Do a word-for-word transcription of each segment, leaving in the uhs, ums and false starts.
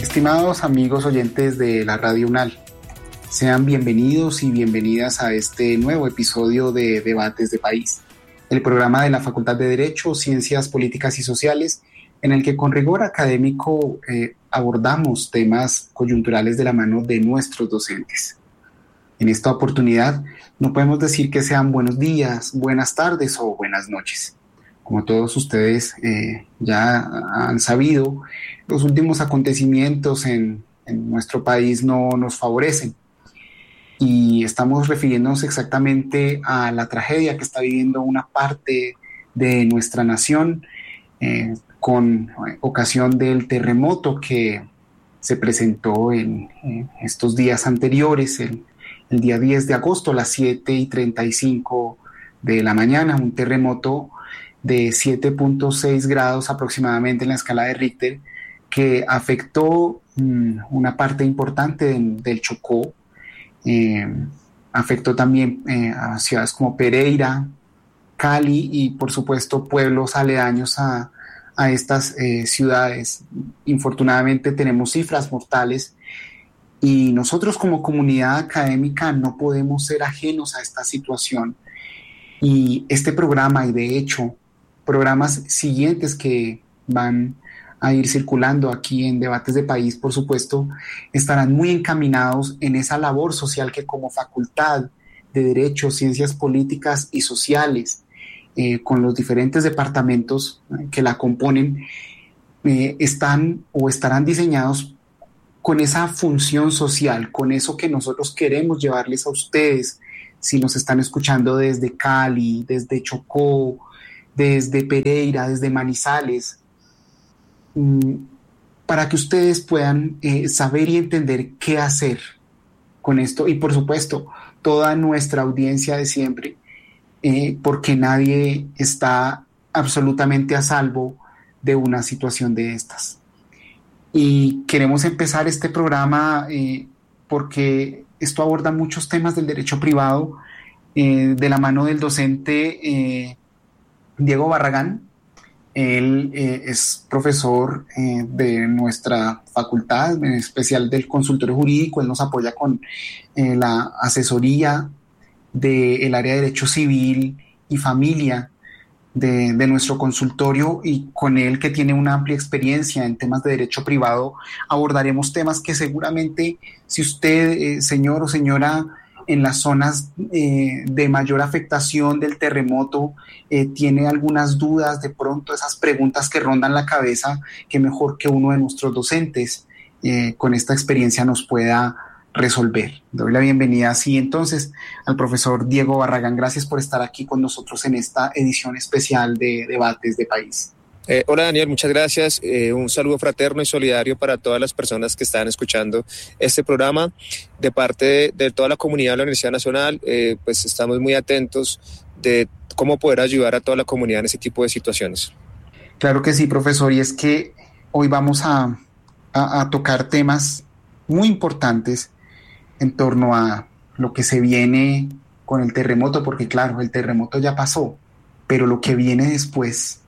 Estimados amigos oyentes de la Radio UNAL, sean bienvenidos y bienvenidas a este nuevo episodio de Debates de País, el programa de la Facultad de Derecho, Ciencias Políticas y Sociales, en el que con rigor académico eh, abordamos temas coyunturales de la mano de nuestros docentes. En esta oportunidad no podemos decir que sean buenos días, buenas tardes o buenas noches. Como todos ustedes eh, ya han sabido, los últimos acontecimientos en, en nuestro país no nos favorecen. Y estamos refiriéndonos exactamente a la tragedia que está viviendo una parte de nuestra nación eh, con ocasión del terremoto que se presentó en, en estos días anteriores, el, el día diez de agosto a las siete y treinta y cinco de la mañana, un terremoto de siete punto seis grados aproximadamente en la escala de Richter, que afectó mmm, una parte importante de, del Chocó, eh, afectó también eh, a ciudades como Pereira, Cali y por supuesto pueblos aledaños a, a estas eh, ciudades. Infortunadamente tenemos cifras mortales y nosotros como comunidad académica no podemos ser ajenos a esta situación. Y este programa, y de hecho programas siguientes que van a ir circulando aquí en Debates de País, por supuesto, estarán muy encaminados en esa labor social que como Facultad de Derecho, Ciencias Políticas y Sociales, eh, con los diferentes departamentos eh, que la componen, eh, están o estarán diseñados con esa función social, con eso que nosotros queremos llevarles a ustedes, si nos están escuchando desde Cali, desde Chocó, desde Pereira, desde Manizales, para que ustedes puedan eh, saber y entender qué hacer con esto. Y por supuesto, toda nuestra audiencia de siempre, eh, porque nadie está absolutamente a salvo de una situación de estas. Y queremos empezar este programa eh, porque esto aborda muchos temas del derecho privado, eh, de la mano del docente eh, Diego Barragán. Él eh, es profesor eh, de nuestra facultad, en especial del consultorio jurídico. Él nos apoya con eh, la asesoría del área de Derecho Civil y Familia de, de nuestro consultorio, y con él, que tiene una amplia experiencia en temas de derecho privado, abordaremos temas que seguramente, si usted, eh, señor o señora, en las zonas eh, de mayor afectación del terremoto, eh, tiene algunas dudas, de pronto esas preguntas que rondan la cabeza, que mejor que uno de nuestros docentes eh, con esta experiencia nos pueda resolver. Doy la bienvenida así entonces al profesor Diego Barragán. Gracias por estar aquí con nosotros en esta edición especial de Debates de País. Eh, hola Daniel, muchas gracias. Eh, un saludo fraterno y solidario para todas las personas que están escuchando este programa. De parte de, de toda la comunidad de la Universidad Nacional, eh, pues estamos muy atentos de cómo poder ayudar a toda la comunidad en ese tipo de situaciones. Claro que sí, profesor, y es que hoy vamos a, a, a tocar temas muy importantes en torno a lo que se viene con el terremoto, porque claro, el terremoto ya pasó, pero lo que viene después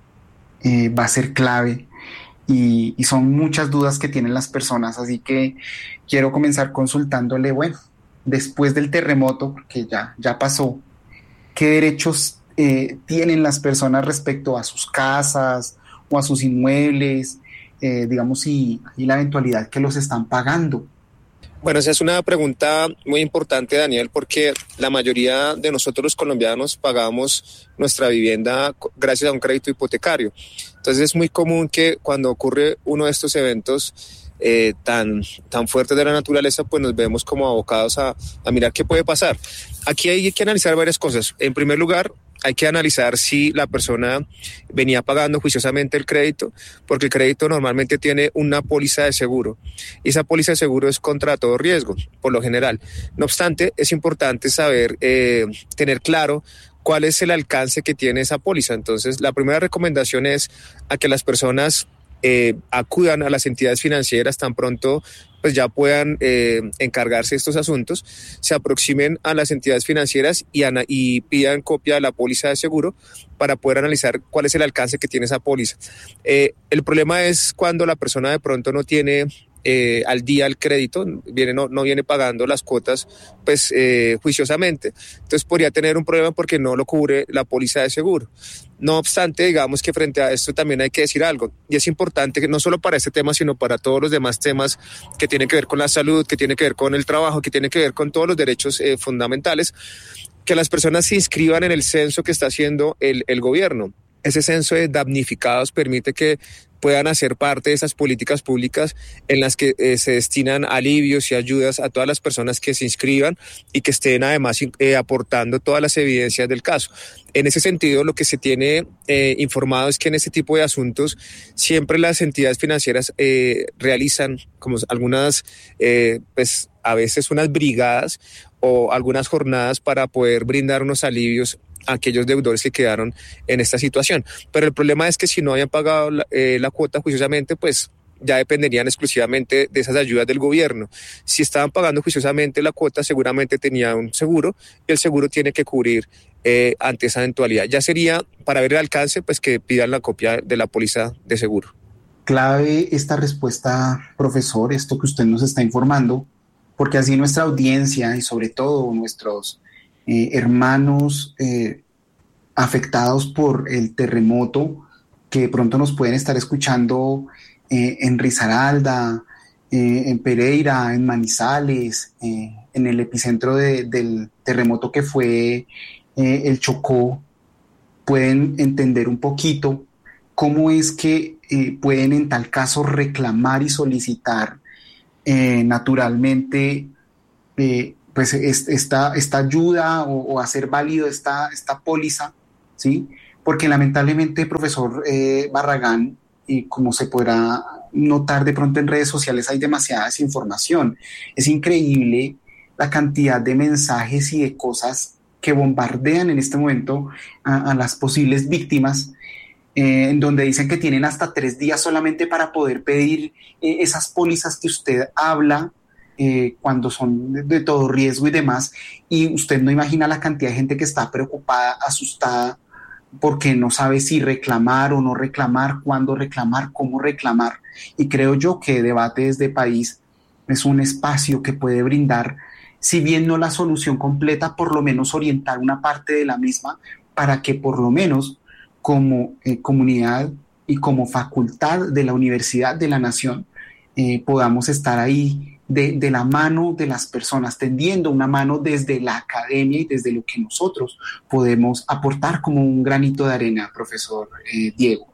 Eh, va a ser clave y, y son muchas dudas que tienen las personas, así que quiero comenzar consultándole, bueno, después del terremoto, porque ya, ya pasó, ¿qué derechos eh, tienen las personas respecto a sus casas o a sus inmuebles, eh, digamos, y, y la eventualidad que los están pagando? Bueno, esa es una pregunta muy importante, Daniel, porque la mayoría de nosotros los colombianos pagamos nuestra vivienda gracias a un crédito hipotecario. Entonces es muy común que cuando ocurre uno de estos eventos eh, tan, tan fuertes de la naturaleza, pues nos vemos como abocados a, a mirar qué puede pasar. Aquí hay que analizar varias cosas. En primer lugar, hay que analizar si la persona venía pagando juiciosamente el crédito, porque el crédito normalmente tiene una póliza de seguro y esa póliza de seguro es contra todo riesgo, por lo general. No obstante, es importante saber, eh, tener claro cuál es el alcance que tiene esa póliza. Entonces, la primera recomendación es a que las personas eh, acudan a las entidades financieras tan pronto pues ya puedan eh, encargarse de estos asuntos, se aproximen a las entidades financieras y, ana- y pidan copia de la póliza de seguro para poder analizar cuál es el alcance que tiene esa póliza. Eh, el problema es cuando la persona de pronto no tiene eh, al día el crédito, viene, no, no viene pagando las cuotas pues eh, juiciosamente. Entonces podría tener un problema porque no lo cubre la póliza de seguro. No obstante, digamos que frente a esto también hay que decir algo, y es importante que no solo para este tema, sino para todos los demás temas que tienen que ver con la salud, que tienen que ver con el trabajo, que tienen que ver con todos los derechos eh, fundamentales, que las personas se inscriban en el censo que está haciendo el, el gobierno. Ese censo de damnificados permite que puedan hacer parte de esas políticas públicas en las que eh, se destinan alivios y ayudas a todas las personas que se inscriban y que estén además eh, aportando todas las evidencias del caso. En ese sentido, lo que se tiene eh, informado es que en este tipo de asuntos siempre las entidades financieras eh, realizan como algunas, eh, pues a veces unas brigadas o algunas jornadas para poder brindar unos alivios a aquellos deudores que quedaron en esta situación. Pero el problema es que si no habían pagado la, eh, la cuota juiciosamente, pues ya dependerían exclusivamente de esas ayudas del gobierno. Si estaban pagando juiciosamente la cuota, seguramente tenían un seguro y el seguro tiene que cubrir eh, ante esa eventualidad. Ya sería, para ver el alcance, pues que pidan la copia de la póliza de seguro. Clave esta respuesta, profesor, esto que usted nos está informando, porque así nuestra audiencia y sobre todo nuestros eh, hermanos eh, afectados por el terremoto que de pronto nos pueden estar escuchando eh, en Risaralda, eh, en Pereira, en Manizales, eh, en el epicentro de, del terremoto que fue eh, el Chocó, pueden entender un poquito cómo es que eh, pueden en tal caso reclamar y solicitar eh, naturalmente eh, pues es, esta, esta ayuda o, o hacer válido esta, esta póliza, ¿sí? Porque lamentablemente, profesor eh, Barragán, y como se podrá notar de pronto en redes sociales, hay demasiada desinformación. Es increíble la cantidad de mensajes y de cosas que bombardean en este momento a, a las posibles víctimas, eh, en donde dicen que tienen hasta tres días solamente para poder pedir eh, esas pólizas que usted habla, eh, cuando son de, de todo riesgo y demás, y usted no imagina la cantidad de gente que está preocupada, asustada, porque no sabe si reclamar o no reclamar, cuándo reclamar, cómo reclamar. Y creo yo que Debate desde País es un espacio que puede brindar, si bien no la solución completa, por lo menos orientar una parte de la misma para que por lo menos como eh, comunidad y como facultad de la Universidad de la Nación eh, podamos estar ahí de, de la mano de las personas, tendiendo una mano desde la academia y desde lo que nosotros podemos aportar como un granito de arena, profesor eh, Diego.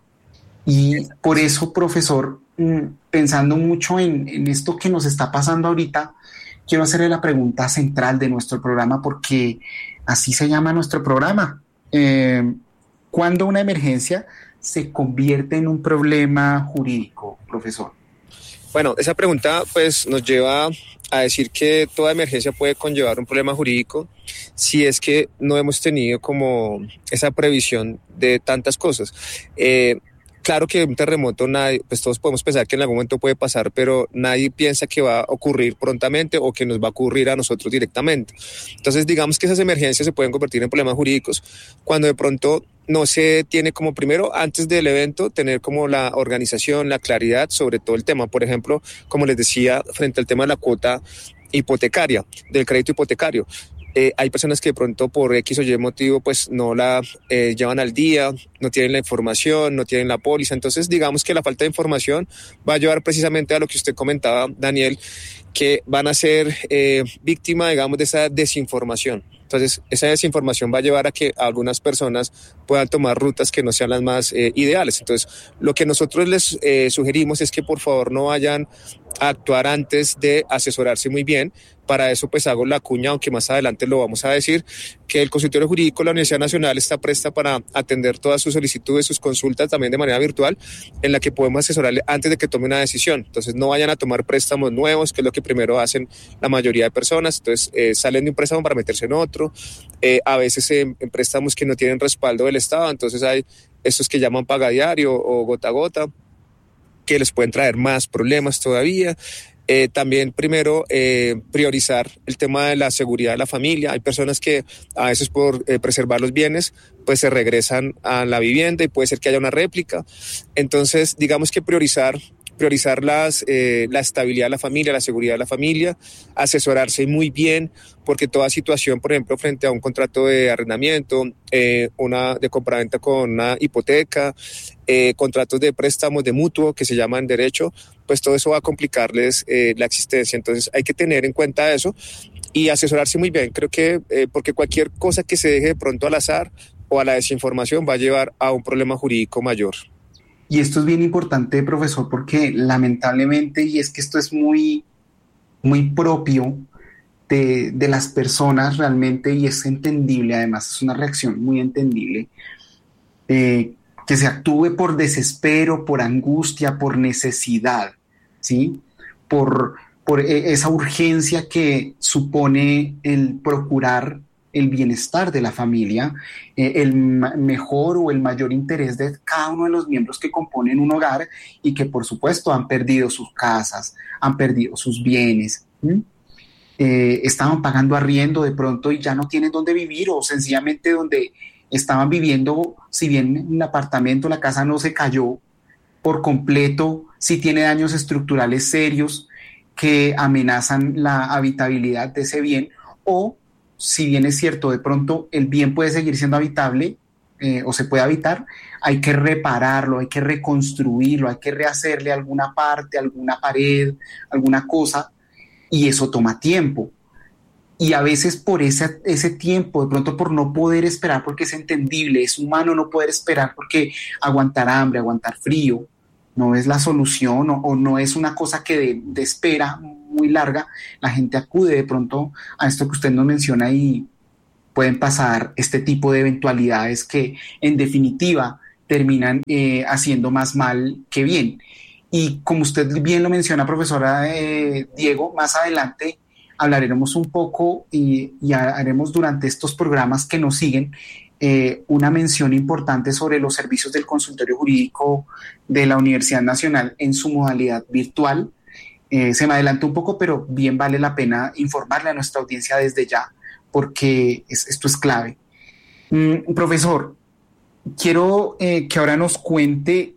Y por eso, profesor, pensando mucho en, en esto que nos está pasando ahorita, quiero hacerle la pregunta central de nuestro programa, porque así se llama nuestro programa. Eh, ¿Cuándo una emergencia se convierte en un problema jurídico, profesor? Bueno, esa pregunta pues nos lleva a decir que toda emergencia puede conllevar un problema jurídico si es que no hemos tenido como esa previsión de tantas cosas. Eh, Claro que un terremoto, nadie, pues todos podemos pensar que en algún momento puede pasar, pero nadie piensa que va a ocurrir prontamente o que nos va a ocurrir a nosotros directamente. Entonces, digamos que esas emergencias se pueden convertir en problemas jurídicos cuando de pronto no se tiene como primero, antes del evento, tener como la organización, la claridad sobre todo el tema. Por ejemplo, como les decía, frente al tema de la cuota hipotecaria, del crédito hipotecario. Eh, hay personas que de pronto por X o Y motivo pues no la eh, llevan al día, no tienen la información, no tienen la póliza. Entonces digamos que la falta de información va a llevar precisamente a lo que usted comentaba, Daniel, que van a ser eh, víctima, digamos, de esa desinformación. Entonces esa desinformación va a llevar a que algunas personas puedan tomar rutas que no sean las más eh, ideales. Entonces lo que nosotros les eh, sugerimos es que por favor no vayan a actuar antes de asesorarse muy bien. Para eso pues hago la cuña, aunque más adelante lo vamos a decir, que el consultorio jurídico de la Universidad Nacional está presta para atender todas sus solicitudes, sus consultas también de manera virtual, en la que podemos asesorarle antes de que tome una decisión. Entonces no vayan a tomar préstamos nuevos, que es lo que primero hacen la mayoría de personas. Entonces eh, salen de un préstamo para meterse en otro, eh, a veces en, en préstamos que no tienen respaldo del Estado. Entonces hay estos que llaman pagadiario o gota a gota, que les pueden traer más problemas todavía. Eh, también primero eh, priorizar el tema de la seguridad de la familia. Hay personas que a veces por eh, preservar los bienes pues se regresan a la vivienda y puede ser que haya una réplica. Entonces digamos que priorizar priorizar las, eh, la estabilidad de la familia, la seguridad de la familia, asesorarse muy bien, porque toda situación, por ejemplo, frente a un contrato de arrendamiento, eh, una de compraventa con una hipoteca, eh, contratos de préstamos de mutuo que se llaman derecho, pues todo eso va a complicarles eh, la existencia. Entonces hay que tener en cuenta eso y asesorarse muy bien. Creo que eh, porque cualquier cosa que se deje de pronto al azar o a la desinformación va a llevar a un problema jurídico mayor. Y esto es bien importante, profesor, porque lamentablemente, y es que esto es muy, muy propio de, de las personas realmente, y es entendible, además es una reacción muy entendible, eh, que se actúe por desespero, por angustia, por necesidad, ¿sí? Por, por esa urgencia que supone el procurar el bienestar de la familia, eh, el ma- mejor o el mayor interés de cada uno de los miembros que componen un hogar y que por supuesto han perdido sus casas, han perdido sus bienes, ¿sí? eh, estaban pagando arriendo de pronto y ya no tienen dónde vivir, o sencillamente donde estaban viviendo, si bien el apartamento, la casa no se cayó por completo, si tiene daños estructurales serios que amenazan la habitabilidad de ese bien, o si bien es cierto, de pronto el bien puede seguir siendo habitable eh, o se puede habitar, hay que repararlo, hay que reconstruirlo, hay que rehacerle alguna parte, alguna pared, alguna cosa, y eso toma tiempo. Y a veces por ese, ese tiempo, de pronto por no poder esperar, porque es entendible, es humano no poder esperar, porque aguantar hambre, aguantar frío, no es la solución, o, o no es una cosa que de, de espera muy larga, la gente acude de pronto a esto que usted nos menciona y pueden pasar este tipo de eventualidades que en definitiva terminan eh, haciendo más mal que bien. Y como usted bien lo menciona, profesora eh, Diego, más adelante hablaremos un poco y, y haremos durante estos programas que nos siguen eh, una mención importante sobre los servicios del consultorio jurídico de la Universidad Nacional en su modalidad virtual. Eh, se me adelantó un poco, pero bien vale la pena informarle a nuestra audiencia desde ya, porque es, esto es clave. Mm, profesor, quiero eh, que ahora nos cuente,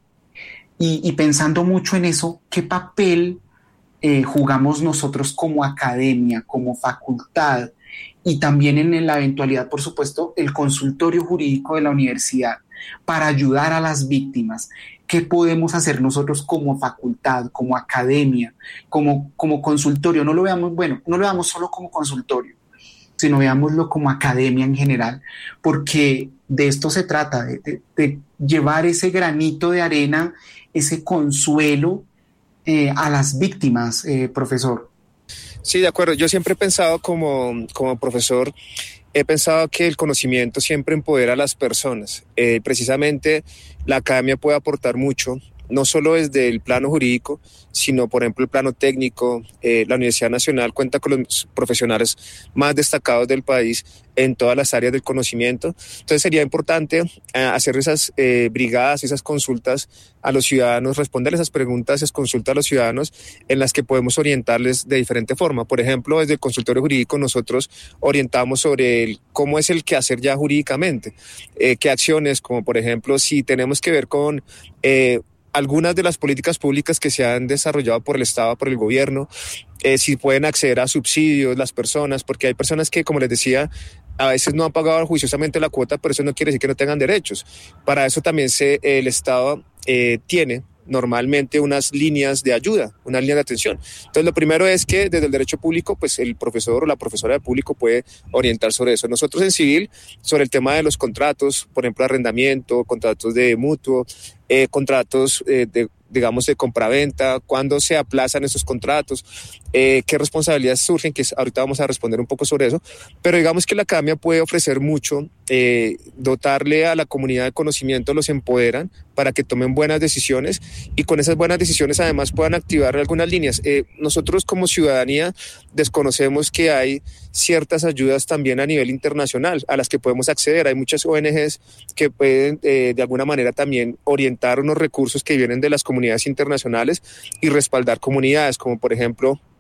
y, y pensando mucho en eso, ¿qué papel eh, jugamos nosotros como academia, como facultad, y también en la eventualidad, por supuesto, el consultorio jurídico de la universidad para ayudar a las víctimas? ¿Qué podemos hacer nosotros como facultad, como academia, como, como consultorio? No lo veamos, bueno, no lo veamos solo como consultorio, sino veámoslo como academia en general, porque de esto se trata, de, de, de llevar ese granito de arena, ese consuelo eh, a las víctimas, eh, profesor. Sí, de acuerdo. Yo siempre he pensado como, como profesor, he pensado que el conocimiento siempre empodera a las personas. Eh, precisamente la academia puede aportar mucho, no solo desde el plano jurídico, sino por ejemplo el plano técnico. Eh, la Universidad Nacional cuenta con los profesionales más destacados del país en todas las áreas del conocimiento. Entonces sería importante eh, hacer esas eh, brigadas, esas consultas a los ciudadanos, responder esas preguntas, esas consultas a los ciudadanos en las que podemos orientarles de diferente forma. Por ejemplo, desde el consultorio jurídico nosotros orientamos sobre el, cómo es el quehacer ya jurídicamente, eh, qué acciones, como por ejemplo si tenemos que ver con eh, algunas de las políticas públicas que se han desarrollado por el Estado, por el gobierno, eh, si pueden acceder a subsidios las personas, porque hay personas que, como les decía, a veces no han pagado juiciosamente la cuota, pero eso no quiere decir que no tengan derechos. Para eso también se, el Estado eh, tiene normalmente unas líneas de ayuda, unas líneas de atención. Entonces, lo primero es que desde el derecho público, pues el profesor o la profesora de público puede orientar sobre eso. Nosotros en civil, sobre el tema de los contratos, por ejemplo, arrendamiento, contratos de mutuo, eh, contratos eh, de digamos, de compraventa, cuándo se aplazan esos contratos, eh, qué responsabilidades surgen, que ahorita vamos a responder un poco sobre eso, pero digamos que la academia puede ofrecer mucho, eh, dotarle a la comunidad de conocimiento, los empoderan para que tomen buenas decisiones y con esas buenas decisiones además puedan activar algunas líneas. Eh, nosotros como ciudadanía desconocemos que hay ciertas ayudas también a nivel internacional a las que podemos acceder. Hay muchas O N Ges que pueden eh, de alguna manera también orientar unos recursos que vienen de las comunidades internacionales y respaldar comunidades, como por ejemplo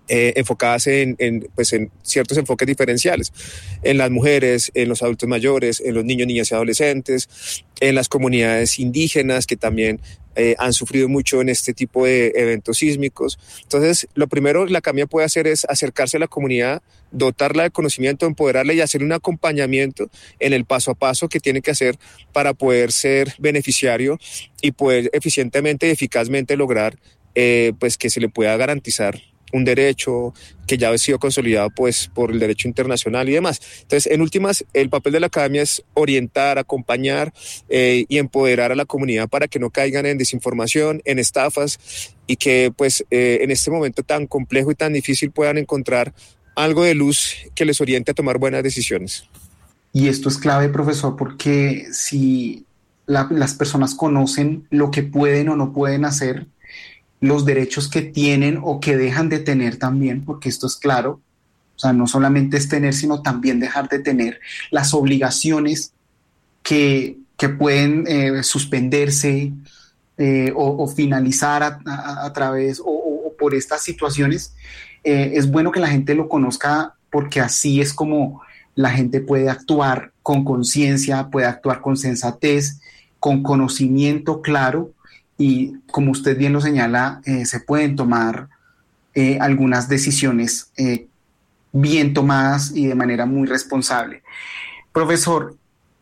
Eh, enfocadas en, en, pues en ciertos enfoques diferenciales, en las mujeres, en los adultos mayores, en los niños, niñas y adolescentes, en las comunidades indígenas que también eh, han sufrido mucho en este tipo de eventos sísmicos. Entonces, lo primero que la CAMIA puede hacer es acercarse a la comunidad, dotarla de conocimiento, empoderarla y hacer un acompañamiento en el paso a paso que tiene que hacer para poder ser beneficiario y poder eficientemente y eficazmente lograr eh, pues que se le pueda garantizar un derecho que ya ha sido consolidado pues, por el derecho internacional y demás. Entonces, en últimas, el papel de la academia es orientar, acompañar eh, y empoderar a la comunidad para que no caigan en desinformación, en estafas y que pues, eh, en este momento tan complejo y tan difícil puedan encontrar algo de luz que les oriente a tomar buenas decisiones. Y esto es clave, profesor, porque si la, las personas conocen lo que pueden o no pueden hacer, los derechos que tienen o que dejan de tener también, porque esto es claro, o sea, no solamente es tener, sino también dejar de tener las obligaciones que, que pueden eh, suspenderse eh, o, o finalizar a, a, a través o, o, o por estas situaciones. Eh, es bueno que la gente lo conozca porque así es como la gente puede actuar con conciencia, puede actuar con sensatez, con conocimiento claro. Y como usted bien lo señala, eh, se pueden tomar eh, algunas decisiones eh, bien tomadas y de manera muy responsable. Profesor,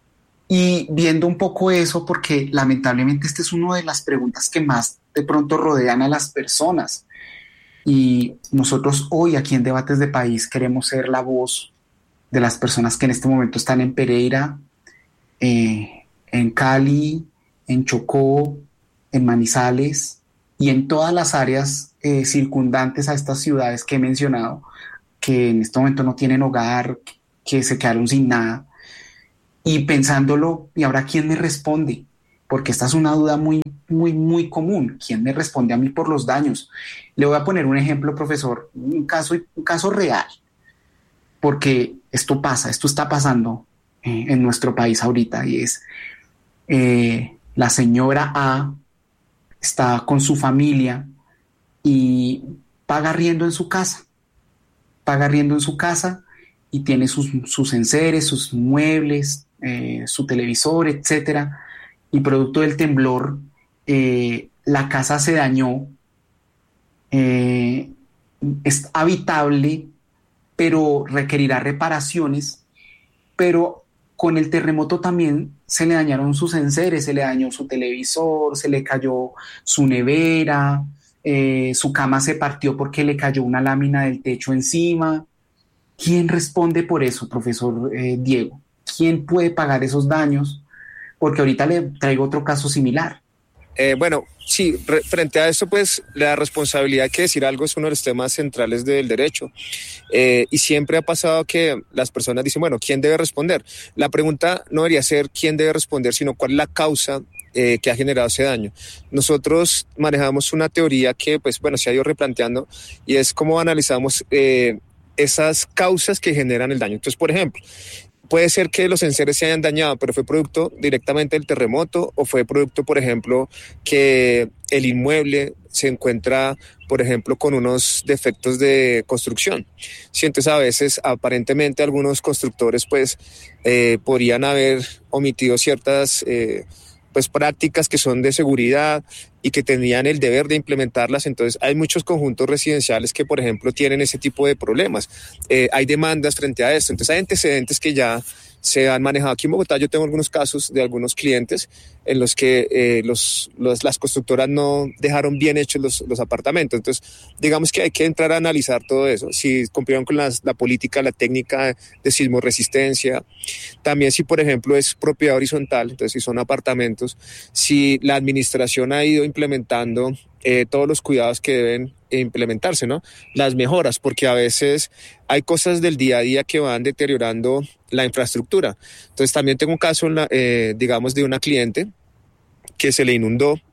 y viendo un poco eso, porque lamentablemente esta es una de las preguntas que más de pronto rodean a las personas. Y nosotros hoy aquí en Debates de País queremos ser la voz de las personas que en este momento están en Pereira, eh, en Cali, en Chocó, en Manizales y en todas las áreas eh, circundantes a estas ciudades que he mencionado, que en este momento no tienen hogar, que se quedaron sin nada. Y pensándolo, ¿y ahora quién me responde? Porque esta es una duda muy, muy, muy común. ¿Quién me responde a mí por los daños? Le voy a poner un ejemplo, profesor, un caso, un caso real, porque esto pasa, esto está pasando eh, en nuestro país ahorita, y es eh, la señora A está con su familia y paga arriendo en su casa, paga arriendo en su casa y tiene sus, sus enseres, sus muebles, eh, su televisor, etcétera. Y producto del temblor, eh, la casa se dañó, eh, es habitable, pero requerirá reparaciones, pero con el terremoto también se le dañaron sus enseres, se le dañó su televisor, se le cayó su nevera, eh, su cama se partió porque le cayó una lámina del techo encima. ¿Quién responde por eso, profesor eh, Diego? ¿Quién puede pagar esos daños? Porque ahorita le traigo otro caso similar. Eh, bueno, sí, re, frente a esto, pues la responsabilidad, que decir algo, es uno de los temas centrales del derecho. Eh, y siempre ha pasado que las personas dicen, bueno, ¿quién debe responder? La pregunta no debería ser quién debe responder, sino cuál es la causa eh, que ha generado ese daño. Nosotros manejamos una teoría que, pues, bueno, se ha ido replanteando, y es cómo analizamos eh, esas causas que generan el daño. Entonces, por ejemplo, puede ser que los enseres se hayan dañado, pero fue producto directamente del terremoto, o fue producto, por ejemplo, que el inmueble se encuentra, por ejemplo, con unos defectos de construcción. Sí, entonces a veces, aparentemente, algunos constructores pues eh, podrían haber omitido ciertas eh, pues prácticas que son de seguridad y que tenían el deber de implementarlas. Entonces hay muchos conjuntos residenciales que, por ejemplo, tienen ese tipo de problemas. Eh, hay demandas frente a esto. Entonces hay antecedentes que ya se han manejado. Aquí en Bogotá yo tengo algunos casos de algunos clientes en los que eh, los, los, las constructoras no dejaron bien hechos los, los apartamentos. Entonces, digamos que hay que entrar a analizar todo eso. Si cumplieron con las, la política, la técnica de sismoresistencia. También si, por ejemplo, es propiedad horizontal, entonces si son apartamentos, si la administración ha ido implementando eh, todos los cuidados que deben implementarse, ¿no? Las mejoras, porque a veces hay cosas del día a día que van deteriorando la infraestructura. Entonces también tengo un caso, en la, eh, digamos, de una cliente que se le inundó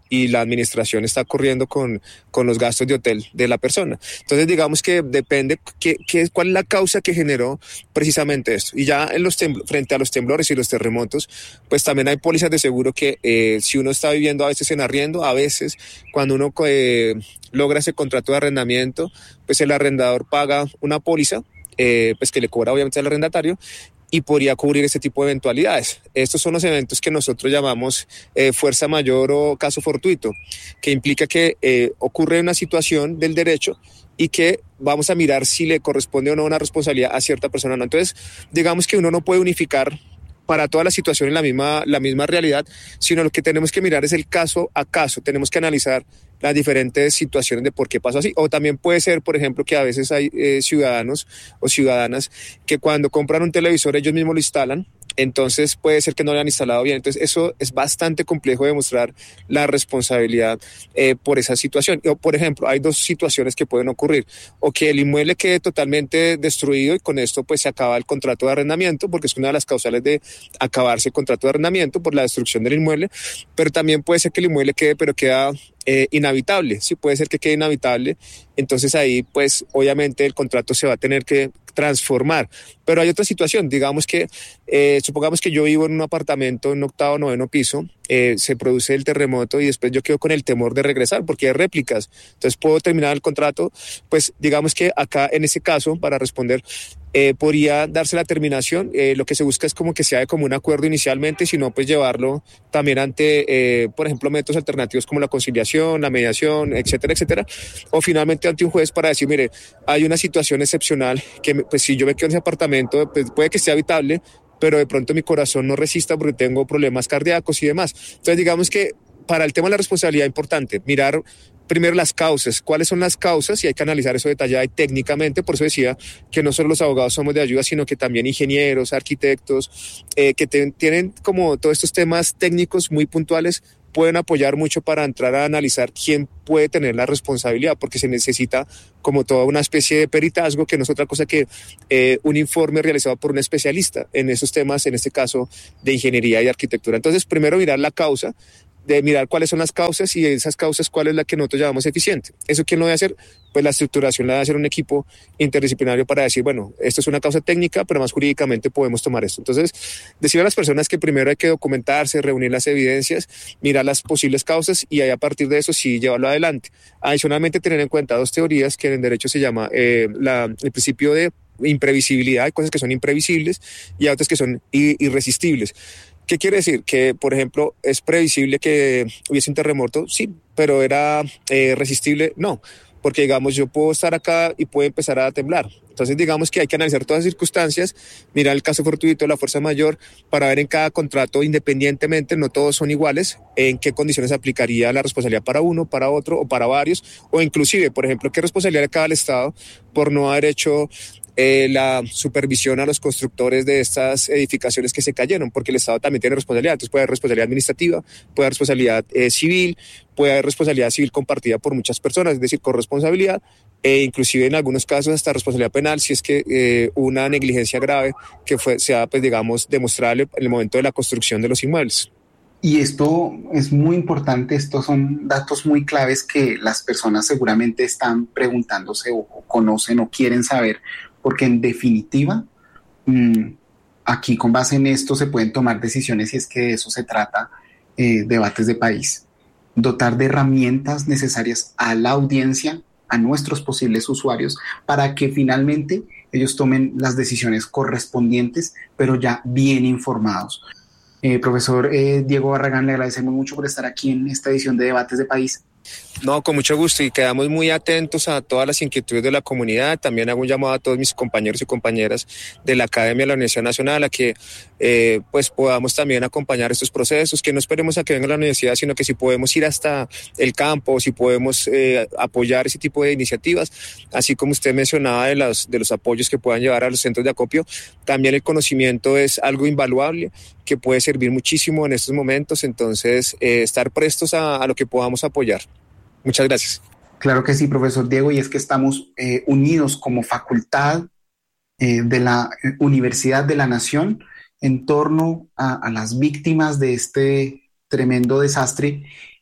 y la administración está corriendo con, con los gastos de hotel de la persona. Entonces digamos que depende qué, qué, cuál es la causa que generó precisamente esto. Y ya en los tembl- frente a los temblores y los terremotos, pues también hay pólizas de seguro que eh, si uno está viviendo a veces en arriendo, a veces cuando uno eh, logra ese contrato de arrendamiento, pues el arrendador paga una póliza, eh, pues que le cobra obviamente al arrendatario, y podría cubrir este tipo de eventualidades. Estos son los eventos que nosotros llamamos eh, fuerza mayor o caso fortuito, que implica que eh, ocurre una situación del derecho y que vamos a mirar si le corresponde o no una responsabilidad a cierta persona o no. Entonces, digamos que uno no puede unificar para toda la situación en la misma, la misma realidad, sino lo que tenemos que mirar es el caso a caso. Tenemos que analizar las diferentes situaciones de por qué pasó así. O también puede ser, por ejemplo, que a veces hay eh, ciudadanos o ciudadanas que cuando compran un televisor ellos mismos lo instalan, entonces puede ser que no lo han instalado bien. Entonces eso es bastante complejo de demostrar la responsabilidad eh, por esa situación. O, por ejemplo, hay dos situaciones que pueden ocurrir. O que el inmueble quede totalmente destruido y con esto pues se acaba el contrato de arrendamiento, porque es una de las causales de acabarse el contrato de arrendamiento por la destrucción del inmueble. Pero también puede ser que el inmueble quede, pero queda eh, inhabitable. Sí, puede ser que quede inhabitable. Entonces ahí pues obviamente el contrato se va a tener que transformar. Pero hay otra situación, digamos que, eh, supongamos que yo vivo en un apartamento en octavo o noveno piso, eh, se produce el terremoto y después yo quedo con el temor de regresar porque hay réplicas, entonces puedo terminar el contrato, pues digamos que acá en ese caso, para responder, eh, podría darse la terminación, eh, lo que se busca es como que sea de común acuerdo inicialmente, sino pues llevarlo también ante, eh, por ejemplo, métodos alternativos como la conciliación, la mediación, etcétera, etcétera, o finalmente ante un juez para decir, mire, hay una situación excepcional que pues si yo me quedo en ese apartamento, pues puede que sea habitable, pero de pronto mi corazón no resista porque tengo problemas cardíacos y demás. Entonces digamos que para el tema de la responsabilidad es importante mirar primero las causas, cuáles son las causas y hay que analizar eso detallado y técnicamente. Por eso decía que no solo los abogados somos de ayuda, sino que también ingenieros, arquitectos, eh, que te, tienen como todos estos temas técnicos muy puntuales, pueden apoyar mucho para entrar a analizar quién puede tener la responsabilidad, porque se necesita como toda una especie de peritazgo, que no es otra cosa que eh, un informe realizado por un especialista en esos temas, en este caso de ingeniería y arquitectura. Entonces, primero mirar la causa, de mirar cuáles son las causas y de esas causas cuál es la que nosotros llamamos eficiente. ¿Eso quién lo debe hacer? Pues la estructuración la debe hacer un equipo interdisciplinario para decir, bueno, esto es una causa técnica, pero más jurídicamente podemos tomar esto. Entonces, decir a las personas que primero hay que documentarse, reunir las evidencias, mirar las posibles causas y ahí a partir de eso sí llevarlo adelante. Adicionalmente, tener en cuenta dos teorías que en derecho se llama eh, la, el principio de imprevisibilidad, hay cosas que son imprevisibles y otras que son irresistibles. ¿Qué quiere decir? Que, por ejemplo, es previsible que hubiese un terremoto, sí, pero era eh, resistible, no, porque digamos yo puedo estar acá y puede empezar a temblar. Entonces digamos que hay que analizar todas las circunstancias, mirar el caso fortuito, la fuerza mayor, para ver en cada contrato independientemente, no todos son iguales, en qué condiciones aplicaría la responsabilidad para uno, para otro o para varios, o inclusive, por ejemplo, qué responsabilidad le cabe al Estado por no haber hecho Eh, la supervisión a los constructores de estas edificaciones que se cayeron, porque el Estado también tiene responsabilidad. Entonces puede haber responsabilidad administrativa, puede haber responsabilidad eh, civil, puede haber responsabilidad civil compartida por muchas personas, es decir, corresponsabilidad, e inclusive en algunos casos hasta responsabilidad penal si es que eh, una negligencia grave que fue, sea, pues digamos, demostrable en el momento de la construcción de los inmuebles. Y esto es muy importante, estos son datos muy claves que las personas seguramente están preguntándose o, o conocen o quieren saber, porque en definitiva, mmm, aquí con base en esto se pueden tomar decisiones y es que de eso se trata eh, Debates de País. Dotar de herramientas necesarias a la audiencia, a nuestros posibles usuarios, para que finalmente ellos tomen las decisiones correspondientes, pero ya bien informados. Eh, profesor eh, Diego Barragán, le agradecemos mucho por estar aquí en esta edición de Debates de País. No, con mucho gusto y quedamos muy atentos a todas las inquietudes de la comunidad. También hago un llamado a todos mis compañeros y compañeras de la Academia de la Universidad Nacional a que eh, pues podamos también acompañar estos procesos, que no esperemos a que venga la universidad, sino que si podemos ir hasta el campo, si podemos eh, apoyar ese tipo de iniciativas, así como usted mencionaba de los, de los apoyos que puedan llevar a los centros de acopio, también el conocimiento es algo invaluable que puede servir muchísimo en estos momentos, entonces eh, estar prestos a, a lo que podamos apoyar. Muchas gracias. Claro que sí, profesor Diego, y es que estamos eh, unidos como facultad eh, de la Universidad de la Nación en torno a, a las víctimas de este tremendo desastre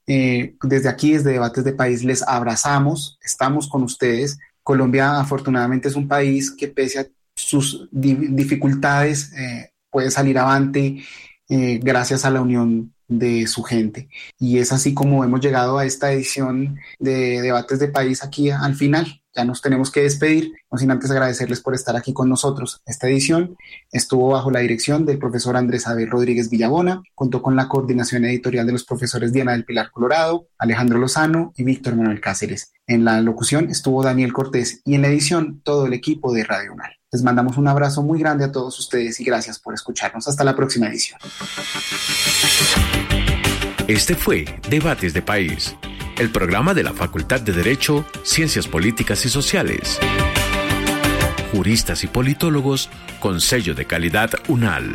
Eh, desde aquí, desde Debates de País, les abrazamos, estamos con ustedes. Colombia afortunadamente es un país que pese a sus di- dificultades eh, puede salir avante eh, gracias a la unión de su gente. Y es así como hemos llegado a esta edición de Debates de País aquí al final. Ya nos tenemos que despedir, no sin antes agradecerles por estar aquí con nosotros. Esta edición estuvo bajo la dirección del profesor Andrés Abel Rodríguez Villabona, contó con la coordinación editorial de los profesores Diana del Pilar Colorado, Alejandro Lozano y Víctor Manuel Cáceres. En la locución estuvo Daniel Cortés y en la edición todo el equipo de Radio UNAL. Les mandamos un abrazo muy grande a todos ustedes y gracias por escucharnos. Hasta la próxima edición. Este fue Debates de País, el programa de la Facultad de Derecho, Ciencias Políticas y Sociales. Juristas y politólogos con sello de calidad UNAL.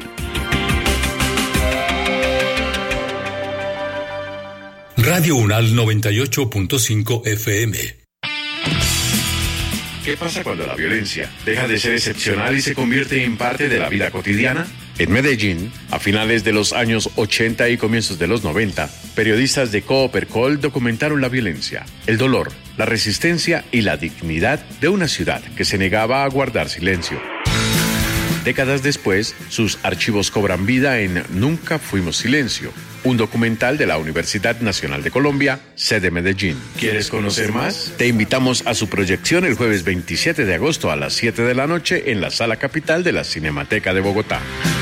Radio UNAL noventa y ocho punto cinco F M. ¿Qué pasa cuando la violencia deja de ser excepcional y se convierte en parte de la vida cotidiana? En Medellín, a finales de los años ochenta y comienzos de los noventa, periodistas de Coopercol documentaron la violencia, el dolor, la resistencia y la dignidad de una ciudad que se negaba a guardar silencio. Décadas después, sus archivos cobran vida en Nunca Fuimos Silencio, un documental de la Universidad Nacional de Colombia, sede Medellín. ¿Quieres conocer más? Te invitamos a su proyección el jueves veintisiete de agosto a las siete de la noche en la Sala Capital de la Cinemateca de Bogotá.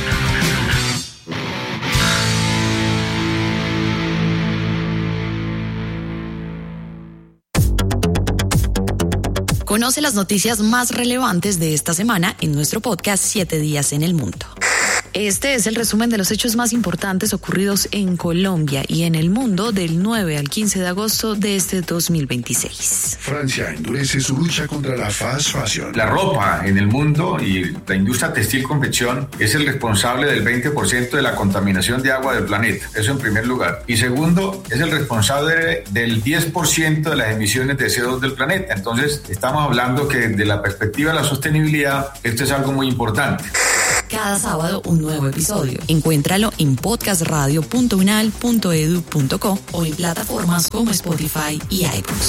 Conoce las noticias más relevantes de esta semana en nuestro podcast Siete Días en el Mundo. Este es el resumen de los hechos más importantes ocurridos en Colombia y en el mundo del nueve al quince de agosto de este dos mil veintiséis. Francia endurece su lucha contra la fast fashion. La ropa en el mundo y la industria textil confección es el responsable del veinte por ciento de la contaminación de agua del planeta. Eso en primer lugar. Y segundo, es el responsable del diez por ciento de las emisiones de C O dos del planeta. Entonces, estamos hablando que desde la perspectiva de la sostenibilidad, esto es algo muy importante. Cada sábado un nuevo episodio. Encuéntralo en podcast radio punto unal punto edu punto co o en plataformas como Spotify y iTunes.